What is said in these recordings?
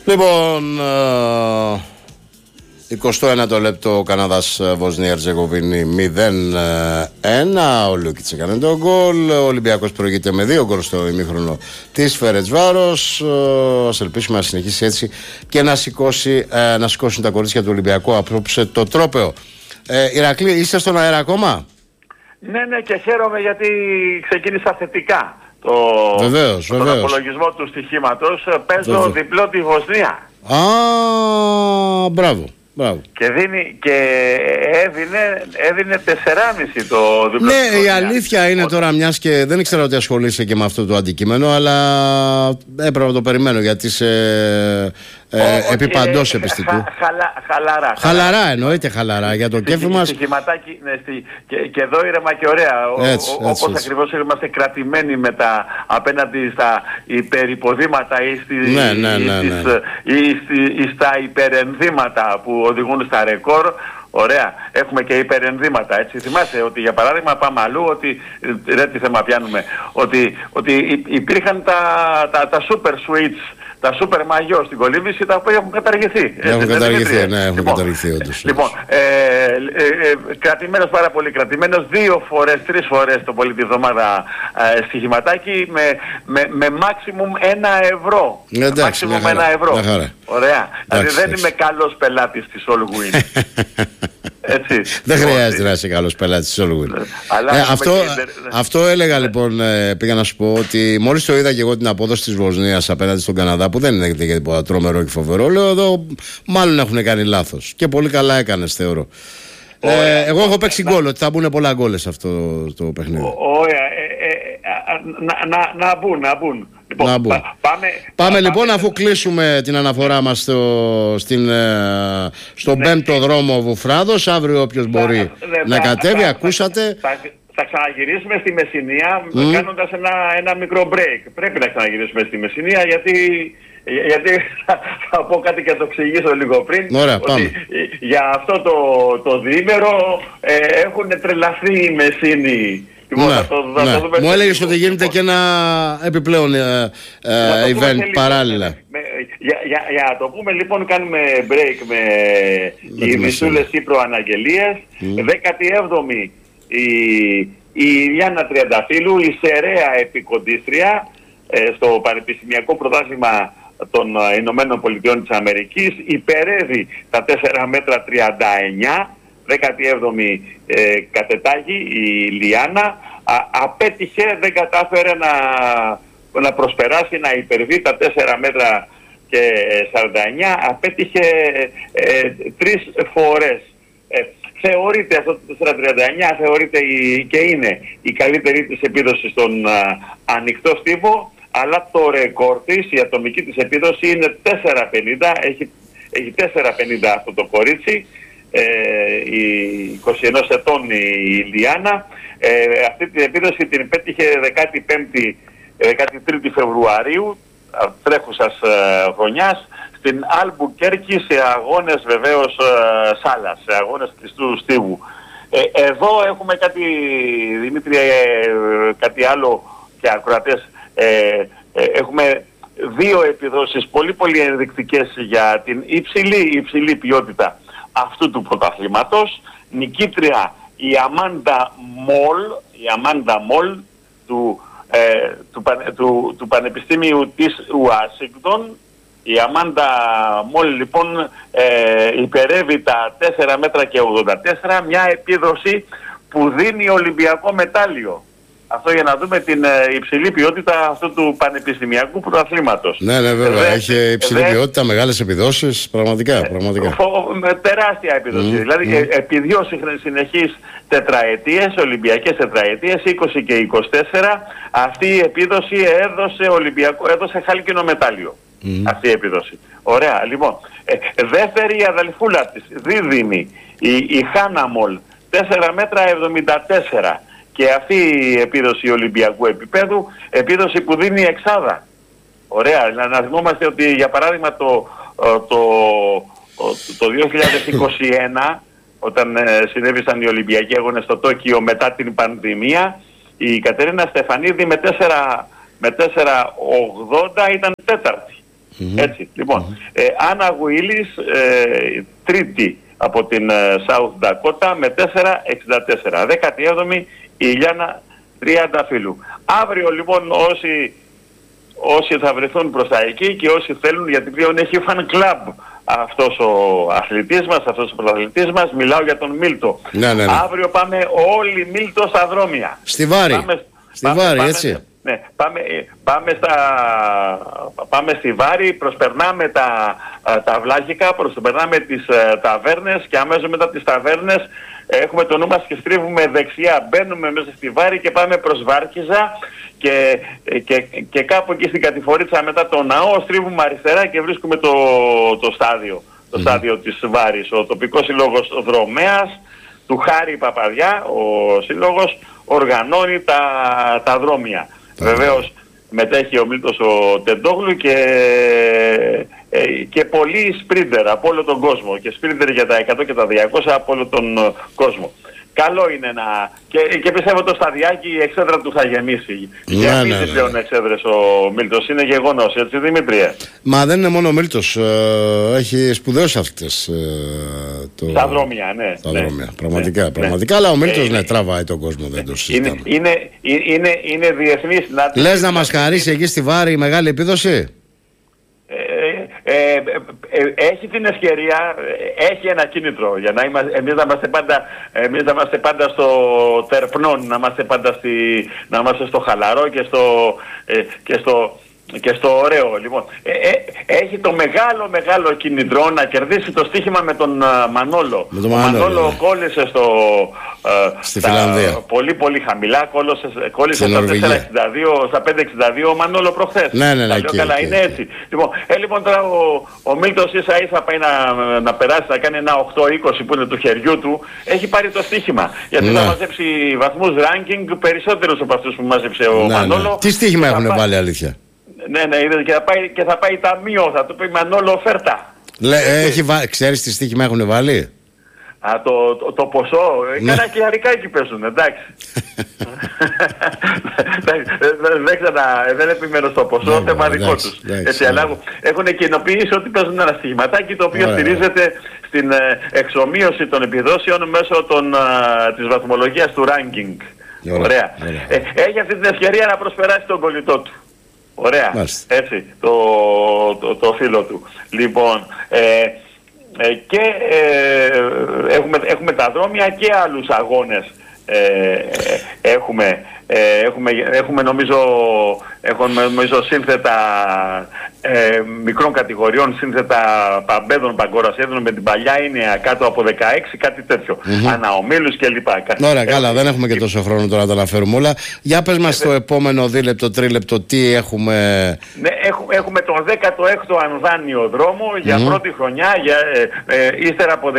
Λοιπόν, 21ο λεπτό, Καναδάς Βοσνία Ερζεγοβίνη 0-1. Ο Λούκιτς έκανε τον γκολ. Ο Ολυμπιακός προηγείται με 2 γκολ στο ημίχρονο της Φερετσβάρος. Ας ελπίσουμε να συνεχίσει έτσι και να σηκώσουν τα κορίτσια του Ολυμπιακού απόψε το τρόπαιο. Ηρακλή, είστε στον αέρα ακόμα? Ναι, και χαίρομαι γιατί ξεκίνησα θετικά τον απολογισμό του στοιχήματος. Παίζω διπλό τη Βοσνία. Μπράβο. Και έδινε 4,5 το διπλό. Ναι, η αλήθεια είναι τώρα, μιας και δεν ήξερα ότι ασχολείσαι και με αυτό το αντικείμενο, αλλά έπρεπε να το περιμένω γιατί είσαι επί παντός επιστητού. Χαλαρά εννοείται, χαλαρά για το κέφι μας. Και εδώ ήρεμα και ωραία. Όπως ακριβώς είμαστε κρατημένοι απέναντι στα υπερυποδήματα ή στα υπερενδύματα που οδηγούν στα ρεκόρ. Ωραία, έχουμε και υπερενδύματα, έτσι. Θυμάσαι ότι για παράδειγμα πάμε αλλού, ότι δεν τι θέμα πιάνουμε, ότι υπήρχαν τα super switch, τα super μαγιό στην κολύμβηση, τα οποία έχουν καταργηθεί. Έχουν καταργηθεί όντως. Λοιπόν, κρατημένος, πάρα πολύ κρατημένος, 2-3 φορές το πολύ τη εβδομάδα στοιχηματάκι με maximum 1 ευρώ. Maximum 1 ευρώ. Ωραία. Δηλαδή δεν είμαι καλός πελάτης της All Win. Έτσι. Δεν χρειάζεται να είσαι καλός πελάτης της All Win. Αυτό έλεγα λοιπόν, πήγα να σου πω ότι μόλις το είδα και εγώ την απόδοση της Βοσνίας απέναντι στον Καναδά, που δεν είναι και τίποτα τρομερό και φοβερό, λέω εδώ μάλλον έχουν κάνει λάθος. Και πολύ καλά έκανες, θεωρώ. Εγώ έχω παίξει γκολ, ότι θα μπουν πολλά γκολ σε αυτό το παιχνίδι. Ωραία. Να μπουν. Λοιπόν, πάμε λοιπόν, αφού κλείσουμε την αναφορά μας στον 5ο δρόμο Βουφράδος. Αύριο όποιος μπορεί να κατέβει, ακούσατε. Θα ξαναγυρίσουμε στη Μεσσηνία κάνοντας ένα μικρό break. Πρέπει να ξαναγυρίσουμε στη Μεσσηνία γιατί θα πω κάτι και θα το εξηγήσω λίγο πριν. Ωραία, ότι πάμε. Για αυτό το διήμερο έχουν τρελαθεί οι Μεσσίνοι. Μου έλεγες ότι γίνεται και ένα επιπλέον event παράλληλα. Για να το πούμε λοιπόν, κάνουμε break με οι Μισούλες ή προαναγγελίες. 17η η Ιλιάνα Τριανταφύλου, η σεραία επικοντίστρια στο Πανεπιστημιακό Πρωτάθλημα των Ηνωμένων Πολιτειών της Αμερικής, υπερεύει τα 4 μέτρα 39. 17η κατετάγει η Ιλιάνα, απέτυχε, δεν κατάφερε να προσπεράσει, να υπερβεί τα 4 μέτρα και 49, απέτυχε 3 φορές. Θεωρείται αυτό το 439, θεωρείται και είναι η καλύτερη της επίδοση στον ανοιχτό στίβο, αλλά το ρεκόρ της, η ατομική της επίδοση είναι 4,50, έχει 4,50 αυτό το κορίτσι, η 21 ετών η Ιλιάνα. Αυτή την επίδοση την πέτυχε 13η Φεβρουαρίου τρέχουσας χρονιάς στην Αλμπουκέρκη, σε αγώνες βεβαίως σάλας, σε αγώνες κλειστού στίβου. Εδώ έχουμε κάτι, Δημήτρη, κάτι άλλο και ακροατές. Έχουμε 2 επιδόσεις πολύ ενδεικτικές για την υψηλή ποιότητα αυτού του πρωταθλήματος. Νικήτρια η Αμάντα Μολ του Πανεπιστήμιου της Ουάσιγκτον. Η Αμάντα Μολ λοιπόν υπερεύει τα 4 μέτρα και 84, μια επίδοση που δίνει Ολυμπιακό μετάλλιο. Αυτό για να δούμε την υψηλή ποιότητα αυτού του πανεπιστημιακού πρωταθλήματος. Ναι, βέβαια. Έχει υψηλή ποιότητα, μεγάλες επιδόσεις. Πραγματικά. Τεράστια επίδοση. Δηλαδή, επί 2 συνεχείς τετραετίες, Ολυμπιακές τετραετίες, 20 και 24, αυτή η επίδοση έδωσε χάλκινο μετάλλιο. Αυτή η επίδοση. Ωραία. Λοιπόν, δεύτερη η αδελφούλα της, δίδυμη, η Χάναμολ, 4 μέτρα 74. Και αυτή η επίδοση Ολυμπιακού επίπεδου, επίδοση που δίνει εξάδα. Ωραία, να θυμόμαστε ότι για παράδειγμα το 2021, όταν συνέβησαν οι Ολυμπιακοί Αγώνες στο Τόκιο μετά την πανδημία, η Κατερίνα Στεφανίδη με 4,80 ήταν τέταρτη. Έτσι, λοιπόν. Άννα Γουίλης, τρίτη από την South Dakota με 4.64. 17η η Ηλιάνα Τριανταφύλου. Αύριο λοιπόν όσοι θα βρεθούν προς τα εκεί και όσοι θέλουν, γιατί πλέον έχει fan club αυτός ο αθλητής μας, αυτός ο πρωταθλητής μας, μιλάω για τον Μίλτο. Ναι. Αύριο πάμε όλοι Μίλτο στα δρόμια. Στη Βάρη. Έτσι. Ναι, πάμε στη Βάρη, προσπερνάμε τα βλάχικα, προσπερνάμε τις ταβέρνες και αμέσως μετά τις ταβέρνες έχουμε το νου μας και στρίβουμε δεξιά, μπαίνουμε μέσα στη Βάρη και πάμε προς Βάρκιζα και κάπου εκεί στην κατηφορίτσα μετά το ναό στρίβουμε αριστερά και βρίσκουμε το στάδιο, το στάδιο της Βάρης. Ο τοπικός σύλλογος Δρομέας του Χάρη Παπαδιά, ο σύλλογος, οργανώνει τα δρόμια. Βεβαίως μετέχει ο Μίλτος ο Τεντόγλου και πολλοί σπρίντερ από όλο τον κόσμο και σπρίντερ για τα 100 και τα 200 από όλο τον κόσμο. Καλό είναι και πιστεύω το σταδιάκι η εξέδρα του θα γεμίσει. Γεμίζει πλέον εξέδρες ο Μίλτος, είναι γεγονός, έτσι Δημήτριε? Μα δεν είναι μόνο ο Μίλτος, έχει σπουδαίους αυτές. Τα δρόμια, ναι. Τα δρόμια, πραγματικά, αλλά ο Μίλτος τραβάει τον κόσμο, δεν το συζητάμε. Είναι διεθνής. Λες να μας χαρίσει εκεί στη Βάρη μεγάλη επίδοση? Έχει την ευκαιρία, έχει ένα κίνητρο για να είμαστε, εμείς να είμαστε πάντα στο τερπνόν, να είμαστε στο χαλαρό και στο ωραίο. Λοιπόν, έχει το μεγάλο κίνητρο να κερδίσει το στοίχημα με τον Μανόλο. Ο Μανόλο κόλλησε στη Φιλανδία. Πολύ χαμηλά, κόλλησε στα 5.62 ο Μανόλο προχθές. Ναι, καλά, είναι έτσι. Λοιπόν, τώρα ο Μίλτος ίσα πάει να περάσει, να κάνει ένα 8-20 που είναι του χεριού του. Έχει πάρει το στοίχημα. Γιατί θα μαζέψει βαθμούς ranking περισσότερους από αυτούς που μάζεψε ο Μανόλο. Τι στοίχημα έχουν βάλει, αλήθεια? Ναι, και θα πάει ταμείο, θα του πει Μανόλο φέρτα. Ξέρεις τι στοίχημα έχουν βάλει? Το ποσό, κάνα χιλιαρικά εκεί παίζουν, εντάξει. Δεν επιμένω στο ποσό, θέμα δικό τους. Αλλά έχουν κοινοποιήσει ότι παίζουν ένα στοιχηματάκι το οποίο στηρίζεται στην εξομοίωση των επιδόσεων μέσω της βαθμολογίας του ranking. Ωραία. Έχει αυτή την ευκαιρία να προσπεράσει τον κολλητό του. Ωραία, έτσι, το φίλο του. Λοιπόν, έχουμε τα δρόμια και άλλους αγώνες. Έχουμε νομίζω σύνθετα μικρών κατηγοριών, σύνθετα παμπέδων, παγκορασίδων με την παλιά είναι κάτω από 16, κάτι τέτοιο. Αναομίλους κλπ. Ωραία, καλά, δεν έχουμε και τόσο χρόνο τώρα να τα αναφέρουμε όλα. Για πες μας το επόμενο δίλεπτο, τρίλεπτο, τι έχουμε? Ναι, έχουμε τον 16ο Ανδάνιο δρόμο για πρώτη χρονιά, ύστερα από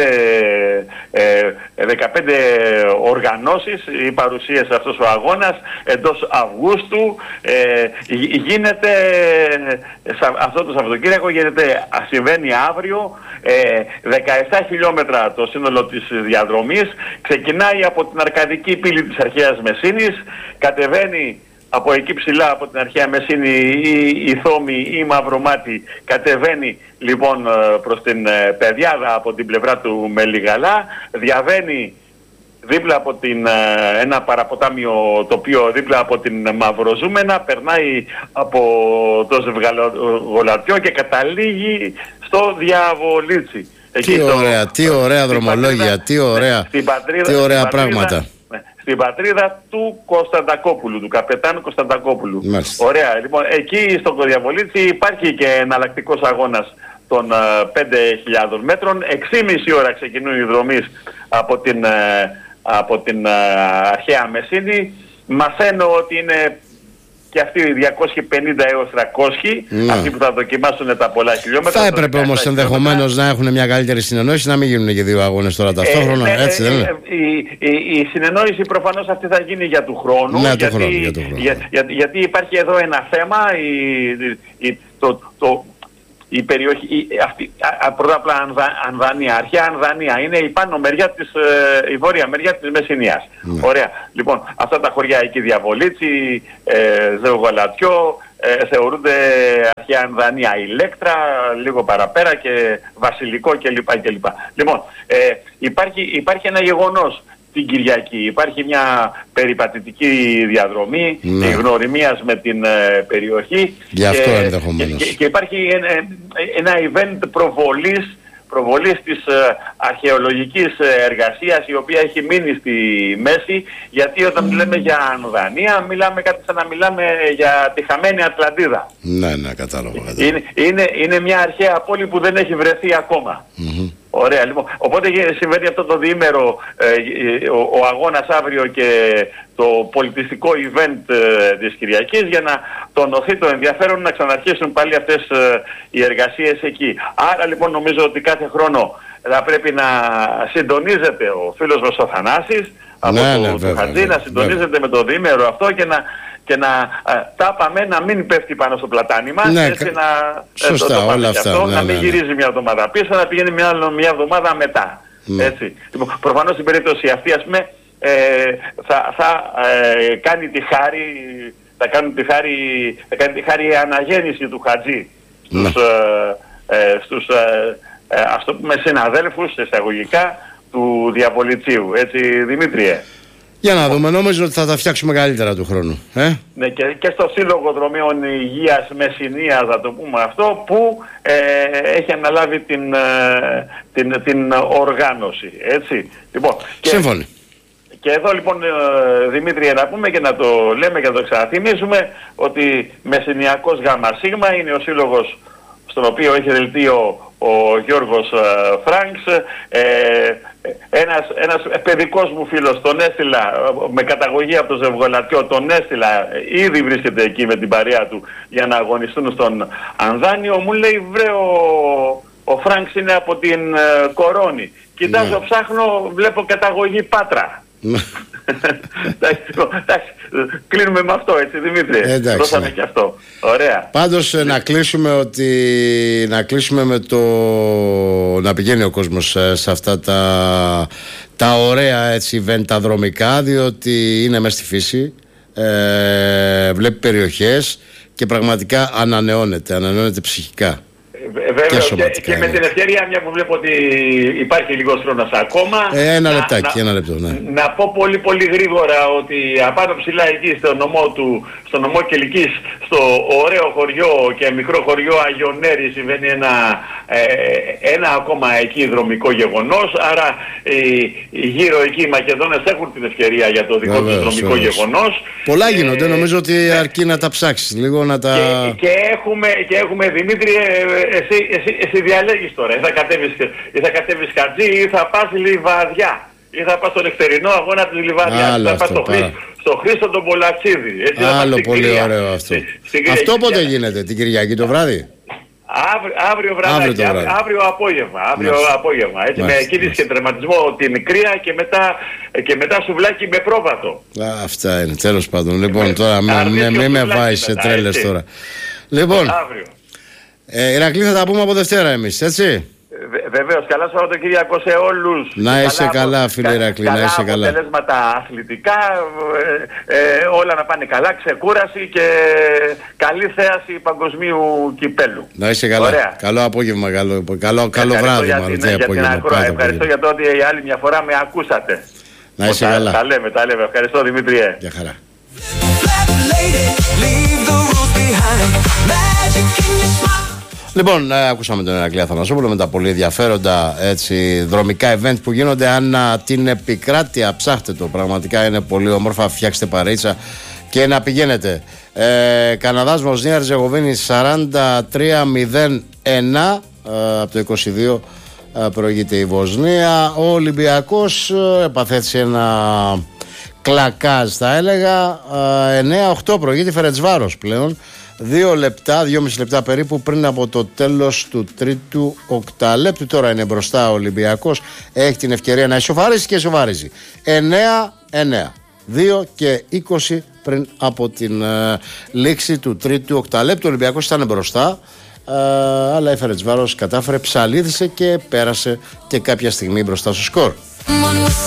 15 οργανώσεις ή παρουσίες αυτός ο αγώνας εντός Αυγούστου. Γίνεται αυτό το Σαββατοκύριακο, συμβαίνει αύριο. 17 χιλιόμετρα το σύνολο της διαδρομής. Ξεκινάει από την Αρκαδική πύλη της Αρχαίας Μεσίνης, κατεβαίνει από εκεί ψηλά από την Αρχαία Μεσίνη η Θόμη ή η Μαυρομάτη, κατεβαίνει λοιπόν προς την Παιδιάδα από την πλευρά του Μελιγαλά, διαβαίνει δίπλα από ένα παραποτάμιο τοπίο δίπλα από την Μαυροζούμενα, περνάει από το Ζευγαλατιό και καταλήγει στο Διαβολίτσι. Τι ωραία δρομολόγια, τι ωραία πράγματα. Στην πατρίδα του Κωνσταντακόπουλου, του καπετάνου Κωνσταντακόπουλου. Ωραία, λοιπόν, εκεί στο Διαβολίτσι υπάρχει και εναλλακτικός αγώνας των 5.000 μέτρων. 6,5 ώρα ξεκινούν οι δρομείς από την Αρχαία Μεσίνη. Μαθαίνω ότι είναι και αυτοί οι 250 έως 300, αυτοί που θα δοκιμάσουν τα πολλά χιλιόμετρα. Θα έπρεπε όμως ενδεχομένως να έχουν μια καλύτερη συνεννόηση, να μην γίνουν και δύο αγώνες τώρα ταυτόχρονα, έτσι δεν είναι? Η συνεννόηση προφανώς αυτή θα γίνει για του χρόνου, γιατί υπάρχει εδώ ένα θέμα, η περιοχή, πρώτα απλά Ανδανία, αρχαία Ανδανία, είναι η πάνω μεριά η βόρεια μεριά της Μεσσηνίας. Ωραία. Λοιπόν, αυτά τα χωριά εκεί, Διαβολίτσι, Ζευγαλατιό, θεωρούνται αρχαία ενδανία. Ηλέκτρα, λίγο παραπέρα και βασιλικό κλπ. Λοιπόν, υπάρχει ένα γεγονός την Κυριακή. Υπάρχει μια περιπατητική διαδρομή γνωριμίας με την περιοχή. Γι' αυτό ενδεχομένως. Και υπάρχει ένα event προβολής της αρχαιολογικής εργασίας, η οποία έχει μείνει στη μέση, γιατί όταν λέμε για Ανδανία μιλάμε κάτι σαν να μιλάμε για τη χαμένη Ατλαντίδα. Ναι, κατάλαβα. Είναι μια αρχαία πόλη που δεν έχει βρεθεί ακόμα. Ωραία, λοιπόν. Οπότε συμβαίνει αυτό το διήμερο, ο αγώνας αύριο και το πολιτιστικό event της Κυριακής, για να τονωθεί το ενδιαφέρον να ξαναρχίσουν πάλι αυτές οι εργασίες εκεί. Άρα λοιπόν νομίζω ότι κάθε χρόνο θα πρέπει να συντονίζεται ο φίλος μας ο Θανάσης από το Χατζή, να συντονίζεται με το διήμερο αυτό και να τα πάμε να μην πέφτει πάνω στο πλατάνι μας, έτσι σωστά, όλα αυτά, αυτό, να μην γυρίζει μια εβδομάδα πίσω, να πηγαίνει μια εβδομάδα μετά. Έτσι. Λοιπόν, προφανώς στην περίπτωση αυτή, ας πούμε, θα κάνει τη χάρη, θα κάνει τη χάρη η αναγέννηση του Χατζή στους ας το πούμε συναδέλφους εισαγωγικά του Διαβολιτσίου. Έτσι, Δημήτριε. Για να δούμε, νομίζω ότι θα τα φτιάξουμε καλύτερα του χρόνου. Ναι, και στο Σύλλογο Δρομέων Υγείας Μεσσηνίας, θα το πούμε αυτό, που έχει αναλάβει την οργάνωση. Έτσι. Λοιπόν, σύμφωνοι. Και εδώ λοιπόν, Δημήτρη, να πούμε και να το λέμε και να το ξαναθυμίσουμε ότι Μεσσηνιακός ΓΣ είναι ο σύλλογος στον οποίο έχει δελτίο ο Γιώργος Φρανκς. Ένας παιδικός μου φίλος, τον έστειλα με καταγωγή από το Ζευγολατιό, τον έστειλα, ήδη βρίσκεται εκεί με την παρέα του για να αγωνιστούν στον Ανδάνιο. Μου λέει, βρε, ο Φρανκς είναι από την Κορώνη. Κοιτάζω, ψάχνω, βλέπω καταγωγή Πάτρα. Εντάξει, κλείνουμε με αυτό, έτσι, Δημήτρη. Δώσαμε και αυτό. Ωραία. Πάντως να κλείσουμε με το να πηγαίνει ο κόσμος σε αυτά τα ωραία, έτσι, event, τα δρομικά, διότι είναι μέσα στη φύση, βλέπει περιοχές και πραγματικά ανανεώνεται ψυχικά. Βέβαια, και με την ευκαιρία, μια που βλέπω ότι υπάρχει λίγος χρόνος ακόμα, ένα λεπτό, ναι. Να πω πολύ γρήγορα ότι απάνω ψηλά εκεί στο νομό Κελικής, στο ωραίο χωριό και μικρό χωριό Αγιονέρη, συμβαίνει ένα ακόμα εκεί δρομικό γεγονός. Άρα γύρω εκεί οι Μακεδόνες έχουν την ευκαιρία για το δικό τους δρομικό γεγονός. Πολλά γίνονται, νομίζω ότι αρκεί να τα ψάξεις λίγο, να τα... Και έχουμε, Δημήτρη, εσύ διαλέγεις τώρα, ή θα κατέβεις Χατζή, ή θα πας Λιβαδιά, ή θα πας στον νυχτερινό αγώνα της Λιβαδιάς, ή θα πας στο Χρήστο τον Πολατσίδη. Άλλο πολύ ωραίο αυτό. Αυτό πότε γίνεται, την Κυριακή το βράδυ? Αύριο βράδυ, αύριο απόγευμα. Έτσι, με κίνηση και τερματισμό την Κρία και μετά σουβλάκι με πρόβατο. Αυτά είναι, τέλος πάντων. Λοιπόν, τώρα μην με βάζεις σε τρέλες τώρα. Λοιπόν, Ηρακλή, θα τα πούμε από Δευτέρα εμείς, έτσι. Βεβαίως, καλά Σαββατοκύριακο σε όλους. Να είσαι καλά, φίλε Ηρακλή, να είσαι καλά. Αποτελέσματα αθλητικά, όλα να πάνε καλά, ξεκούραση και καλή θέαση παγκοσμίου κυπέλου. Να είσαι καλά. Ωραία. Καλό απόγευμα, καλό βράδυ. Ευχαριστώ για το ότι άλλη μια φορά με ακούσατε. Να είσαι καλά. Τα λέμε. Ευχαριστώ, Δημήτριε. Γεια χαρά. Λοιπόν, ακούσαμε τον Ηρακλή Αθανασόπουλο με τα πολύ ενδιαφέροντα, έτσι, δρομικά event που γίνονται ανά την επικράτεια. Ψάχτε το, πραγματικά είναι πολύ όμορφα. Φτιάξτε παρείτσα και να πηγαίνετε. Καναδάς Βοσνία Ερζεγοβίνη 43-01, από το 22 προηγείται η Βοσνία. Ο Ολυμπιακός επαθέτησε ένα κλακάζ, θα έλεγα. 9-8 προηγείται η Φερεντσβάρος πλέον. 2,5 λεπτά περίπου πριν από το τέλος του τρίτου οκταλέπτου. Τώρα είναι μπροστά ο Ολυμπιακός. Έχει την ευκαιρία να ισοφαρίσει και ισοφαρίζει. 9-9. 2 και 20 πριν από την λήξη του τρίτου οκταλέπτου. Ο Ολυμπιακός ήταν μπροστά, αλλά η Φερεντσβάρος κατάφερε, ψαλίδισε και πέρασε και κάποια στιγμή μπροστά στο σκορ.